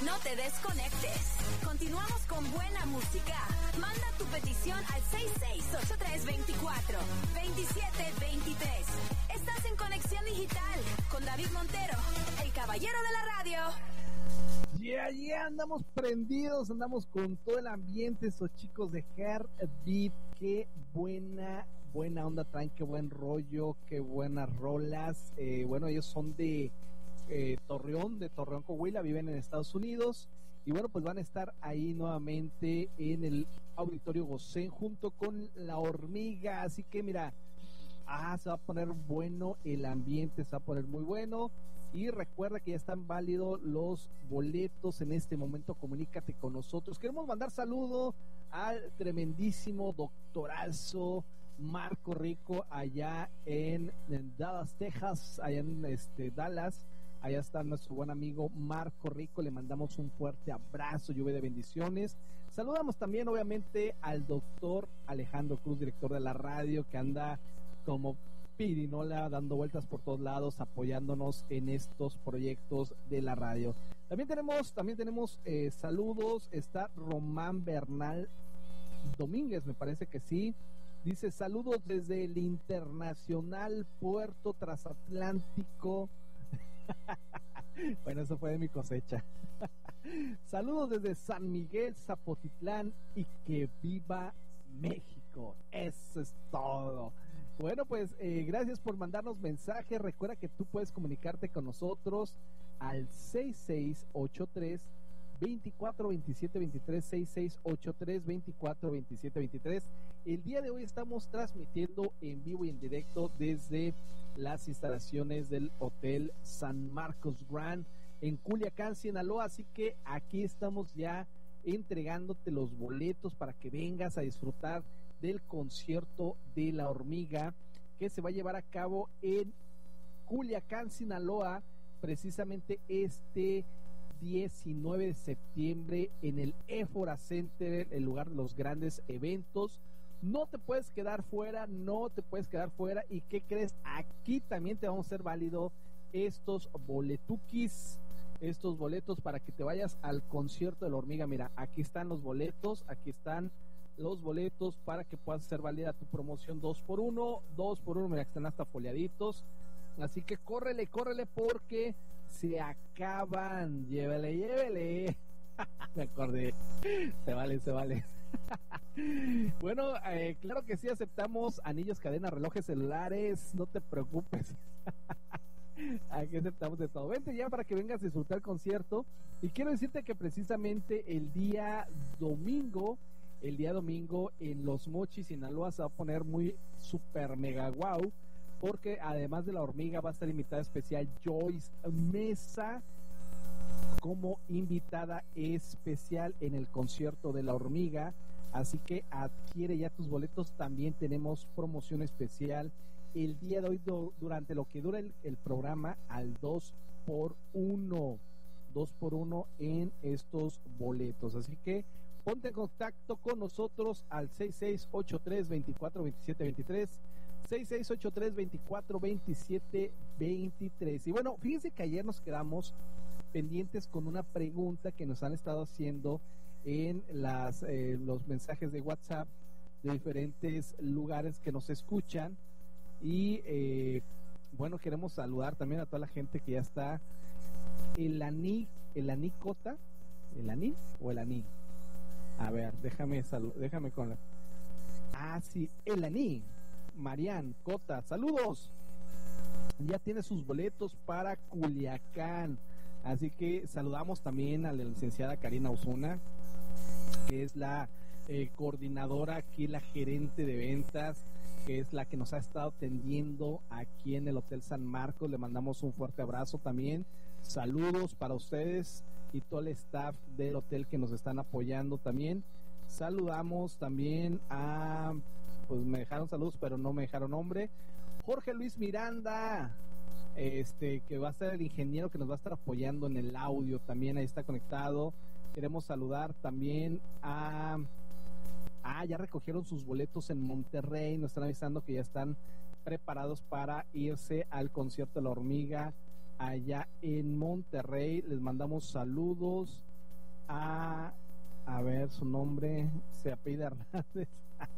No te desconectes. Continuamos con buena música. Manda tu petición al 6683242723. Estás en Conexión Digital con David Montero, el caballero de la radio. Yeah, andamos prendidos, andamos con todo el ambiente, esos chicos de Heartbeat. Qué buena onda traen, qué buen rollo, qué buenas rolas. Bueno, ellos son de Torreón, Coahuila, viven en Estados Unidos. Y bueno, pues van a estar ahí nuevamente en el Auditorio Gosén junto con La Hormiga. Así que mira, se va a poner bueno el ambiente, se va a poner muy bueno. Y recuerda que ya están válidos los boletos en este momento. Comunícate con nosotros. Queremos mandar saludo al tremendísimo doctorazo Marco Rico allá en Dallas, Texas, allá en Dallas. Allá está nuestro buen amigo Marco Rico, le mandamos un fuerte abrazo, lluvia de bendiciones. Saludamos también obviamente al doctor Alejandro Cruz, director de la radio, que anda como pirinola dando vueltas por todos lados, apoyándonos en estos proyectos de la radio. También tenemos saludos. Está Román Bernal Domínguez, me parece que sí. Dice: saludos desde el Internacional Puerto Transatlántico. Bueno, eso fue de mi cosecha. Saludos desde San Miguel, Zapotitlán, y que viva México. Eso es todo. Bueno, pues gracias por mandarnos mensajes. Recuerda que tú puedes comunicarte con nosotros al 6683-242723, 6683-242723. El día de hoy estamos transmitiendo en vivo y en directo desde las instalaciones del Hotel San Marcos Grand en Culiacán, Sinaloa. Así que aquí estamos ya entregándote los boletos para que vengas a disfrutar del concierto de La Hormiga, que se va a llevar a cabo en Culiacán, Sinaloa, precisamente este 19 de septiembre en el Éfora Center, el lugar de los grandes eventos. No te puedes quedar fuera, ¿Y qué crees? Aquí también te vamos a hacer válido estos boletuquis, estos boletos para que te vayas al concierto de La Hormiga. Mira, aquí están los boletos para que puedas hacer válida tu promoción 2x1, mira que están hasta foliaditos. Así que córrele porque se acaban. Llévele. Me acordé. Se vale. Bueno, claro que sí, aceptamos anillos, cadenas, relojes, celulares, no te preocupes. Aquí aceptamos de todo. Vente ya para que vengas a disfrutar el concierto. Y quiero decirte que precisamente el día domingo en Los Mochis, Sinaloa, se va a poner muy super mega guau, porque además de La Hormiga va a estar invitada especial Joyce Mesa como invitada especial en el concierto de La Hormiga. Así que adquiere ya tus boletos. También tenemos promoción especial el día de hoy durante lo que dura el programa al 2x1 en estos boletos. Así que ponte en contacto con nosotros al 6683-242723, 6683-242723. Y bueno, fíjense que ayer nos quedamos pendientes con una pregunta que nos han estado haciendo en los mensajes de WhatsApp de diferentes lugares que nos escuchan. Y bueno, queremos saludar también a toda la gente que ya está. El Aní Cota, ¿el Aní o el Aní? A ver, déjame con la... sí, el Aní, Marian Cota, saludos. Ya tiene sus boletos para Culiacán. Así que saludamos también a la licenciada Karina Osuna, que es la coordinadora aquí, la gerente de ventas, que es la que nos ha estado atendiendo aquí en el Hotel San Marcos. Le mandamos un fuerte abrazo también. Saludos para ustedes y todo el staff del hotel que nos están apoyando también. Saludamos también a, pues me dejaron saludos, pero no me dejaron nombre. Jorge Luis Miranda, que va a ser el ingeniero que nos va a estar apoyando en el audio, también ahí está conectado. Queremos saludar también a... ya recogieron sus boletos en Monterrey, nos están avisando que ya están preparados para irse al concierto de La Hormiga allá en Monterrey. Les mandamos saludos a ver, su nombre se apellida Hernández.